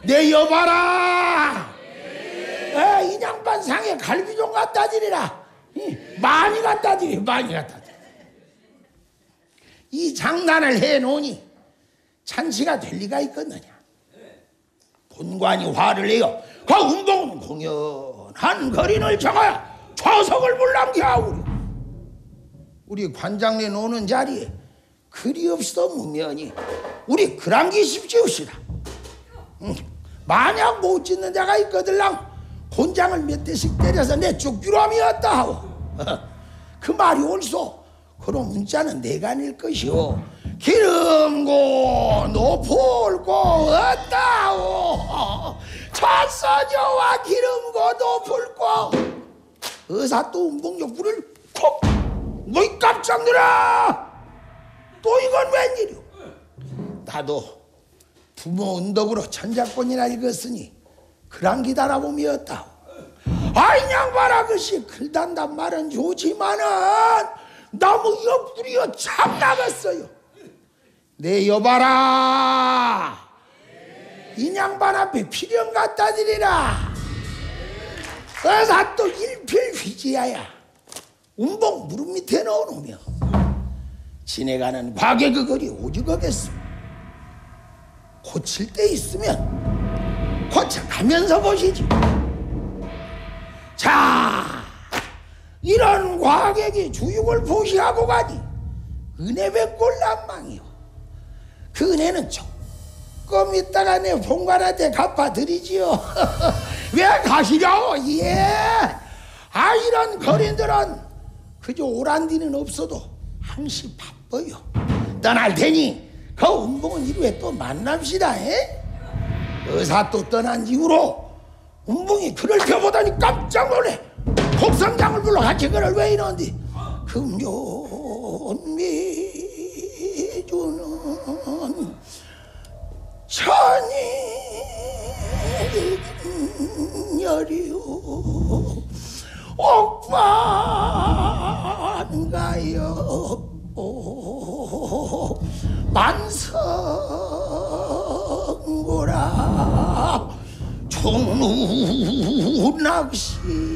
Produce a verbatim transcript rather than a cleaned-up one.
내 여봐라. 에, 이 양반 상에 갈비 좀 갖다 드리라. 많이 갖다 드려, 많이 갖다 드려. 이 장난을 해놓으니 잔치가 될 리가 있겠느냐. 본관이 화를 내어 그 운동은 공연한 거린을 정하여 좌석을 물람게 하오리. 우리 관장네 노는 자리에 그리 없어 무면이 우리 그랑기 십시옵시다. 응. 만약 못 짓는 자가 있거들랑 곤장을 몇 대씩 때려서 내 죽규람이었다 하오. 그 말이 옳소. 그럼 문자는 내가 낼 것이오. 기름고 높을고 어따오. 천서저와 기름고 높을고. 의사 또 운동욕구를 콕. 뭐이 깜짝 놀라. 또 이건 웬일이오. 나도 부모 은덕으로 천자권이나 읽었으니 그랑기 달아봄이었다오. 아이 양반아, 그것이 글단단 말은 좋지만은 나무 옆구리여 참 나갔어요. 내 여봐라. 이 양반 앞에 필연 갖다 드리라. 어사 또 일필휘지야야 운봉 무릎 밑에 넣어놓으며 지내가는 과계 그 거리 오죽하겠어. 고칠 때 있으면 고쳐가면서 보시지. 자, 이런 과객이 주육을 보시하고 가니 은혜 뵙골 난망이요. 그 은혜는 조금 있다가 내 본관한테 갚아드리지요. 왜 가시려고? 예. 아, 이런 거린들은 그저 오란디는 없어도 항시 바빠요. 떠날 테니 그 운봉은 이후에 또 만납시다. 에? 의사 또 떠난 이후로 운봉이 그를 펴보다니 깜짝 놀래. 곡성장을 불러 같이 그를 왜 이러는데 금요미주는 천이열이요 옥반가요 만성고라 종루 낚시